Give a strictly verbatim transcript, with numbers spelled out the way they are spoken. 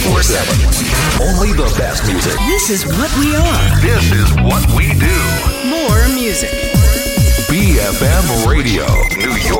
twenty-four seven. Only the best music. This is what we are. This is what we do. More